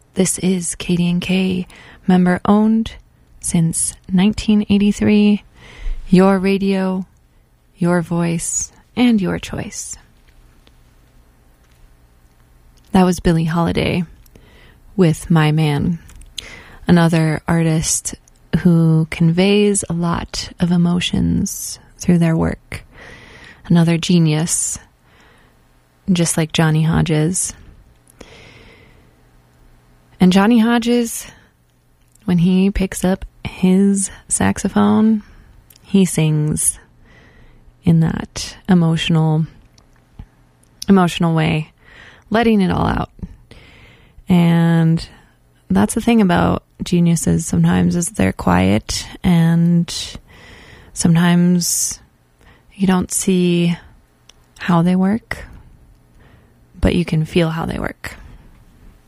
This is KDNK, member owned since 1983. Your radio, your voice, and your choice. That was Billie Holiday with My Man, another artist who conveys a lot of emotions through their work. Another genius, just like Johnny Hodges. And Johnny Hodges, when he picks up his saxophone, he sings in that emotional way, letting it all out. And that's the thing about geniuses sometimes, is they're quiet, and sometimes you don't see how they work, but you can feel how they work.